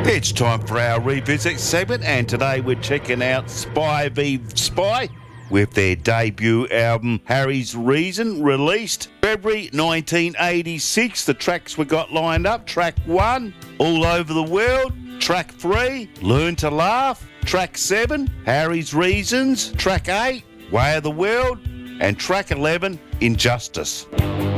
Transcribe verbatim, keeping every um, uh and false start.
It's time for our revisit segment, and today we're checking out Spy v Spy with their debut album Harry's Reason, released February nineteen eighty-six. The tracks we got lined up: track one, All Over the World; track three, Learn to Laugh; track seven, Harry's Reasons; track eight, Way of the World; and track eleven, Injustice.